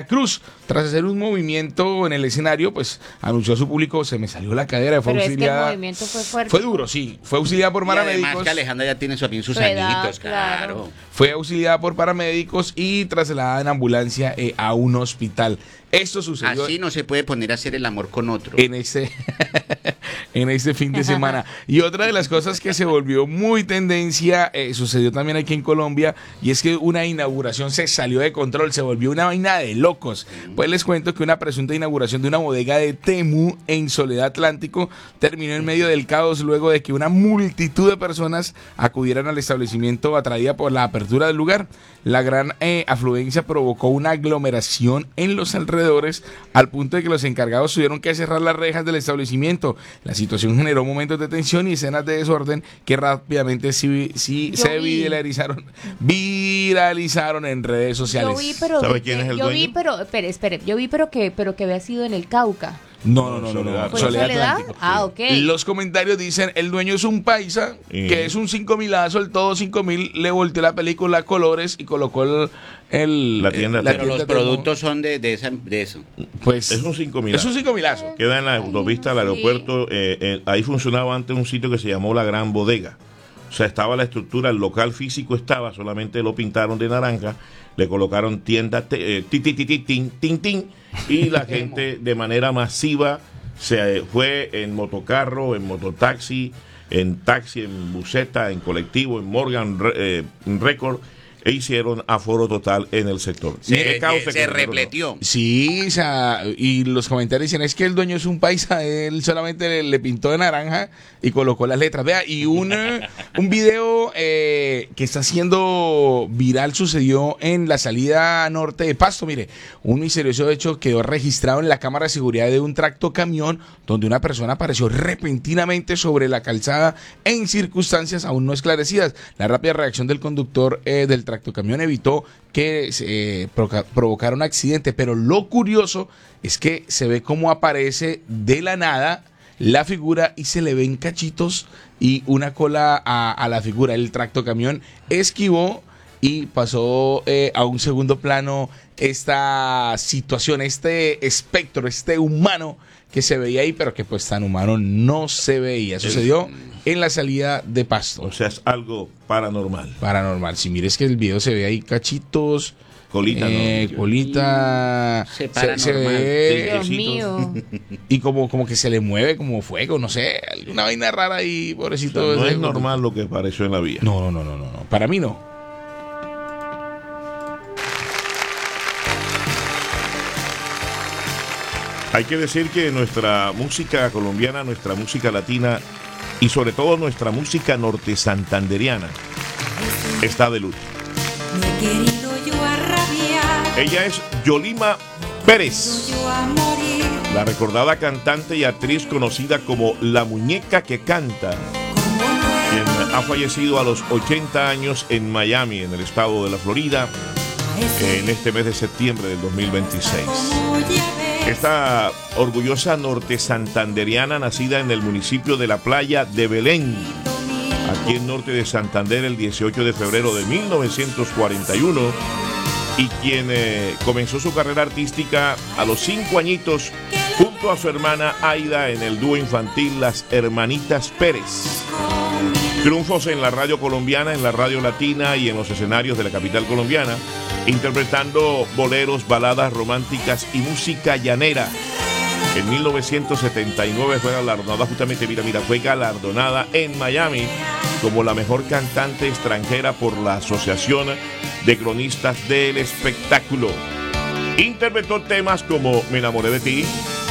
Cruz. Tras hacer un movimiento en el escenario, pues anunció a su público, se me salió la cadera, fue Pero auxiliada. es que el movimiento fue fuerte. Fue duro, sí. Fue auxiliada por Y además paramédicos. que Alejandra ya tiene también sus Su edad, añitos, claro. Fue auxiliada por paramédicos y trasladada en ambulancia a un hospital. Esto sucedió Así no se puede poner a hacer el amor con otro. en ese fin de semana. Y otra de las cosas que se volvió muy tendencia sucedió también aquí en Colombia, y es que una inauguración se salió de control, se volvió una vaina de locos. Pues les cuento que una presunta inauguración de una bodega de Temu en Soledad Atlántico terminó en medio del caos luego de que una multitud de personas acudieran al establecimiento atraída por la apertura del lugar. La gran afluencia provocó una aglomeración en los alrededores, al punto de que los encargados tuvieron que cerrar las rejas del establecimiento. La situación generó momentos de tensión y escenas de desorden que rápidamente viralizaron en redes sociales. Yo vi, pero ¿Sabe quién es el yo vi, dueño? pero espere, yo vi, pero que había sido en el Cauca. No. ¿Fue en Soledad? Atlántico. Ah, ok. Los comentarios dicen, el dueño es un paisa, que es un 5.000azo, el todo 5.000, le volteó la película a colores y colocó La tienda. Pero los tienda productos son de eso. pues Es un 5.000. es un 5.000azo. Queda en la autopista del aeropuerto. Ahí funcionaba antes un sitio que se llamó La Gran Bodega. O sea, estaba la estructura, el local físico estaba, solamente lo pintaron de naranja, le colocaron tienda tin, y la gente de manera masiva se fue en motocarro, en mototaxi, en taxi, en buseta, en colectivo, en Morgan Record, e hicieron aforo total en el sector. Se repletió. Sí, o sea, y los comentarios dicen, es que el dueño es un paisa, él solamente le pintó de naranja y colocó las letras. Vea, y un video que está siendo viral sucedió en la salida norte de Pasto. Mire, un misterioso hecho quedó registrado en la cámara de seguridad de un tractocamión, donde una persona apareció repentinamente sobre la calzada en circunstancias aún no esclarecidas. La rápida reacción del conductor del tractocamión evitó que se provocara un accidente, pero lo curioso es que se ve cómo aparece de la nada la figura y se le ven cachitos y una cola a la figura. El tractocamión esquivó y pasó a un segundo plano esta situación, este espectro, este humano que se veía ahí, pero que pues tan humano no se veía. Sucedió en la salida de Pasto. O sea, es algo paranormal. Paranormal. Si mires que el video se ve ahí cachitos, Colita, ¿no? Colita, Se paranormal. ve, Dios mío. y como que se le mueve como fuego, no sé, alguna vaina rara ahí, O pobrecito. sea, no es normal lo que apareció en la vía. No, para mí no. Hay que decir que nuestra música colombiana, nuestra música latina y sobre todo nuestra música norte santanderiana está de luto. Ella es Yolima Pérez, la recordada cantante y actriz conocida como La Muñeca que Canta, quien ha fallecido a los 80 años en Miami, en el estado de la Florida, en este mes de septiembre del 2026. Esta orgullosa norte santanderiana, nacida en el municipio de La Playa de Belén, aquí en norte de Santander, el 18 de febrero de 1941, y quien comenzó su carrera artística a los 5 añitos junto a su hermana Aida en el dúo infantil Las Hermanitas Pérez. Triunfos en la radio colombiana, en la radio latina y en los escenarios de la capital colombiana, interpretando boleros, baladas románticas y música llanera. En 1979 fue galardonada, fue galardonada en Miami como la mejor cantante extranjera por la Asociación de Cronistas del Espectáculo. Interpretó temas como Me enamoré de ti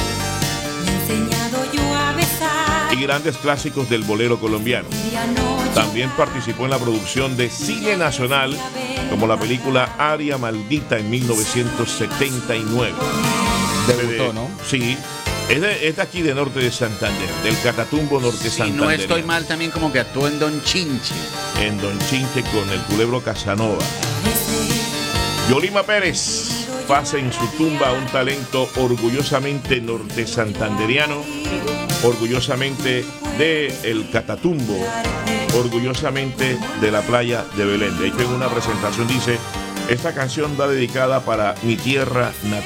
y grandes clásicos del bolero colombiano. También participó en la producción de cine nacional, como la película Aria Maldita en 1979. Debutó, ¿no? Sí. Es de aquí de norte de Santander, del Catatumbo norte Si Santander. no estoy mal, también como que actuó en Don Chinche. En Don Chinche con el culebro Casanova. Yolima Pérez pasa en su tumba un talento orgullosamente norte santanderiano, orgullosamente de el Catatumbo, orgullosamente de la playa de Belén. De hecho, en una presentación dice, esta canción va dedicada para mi tierra natal.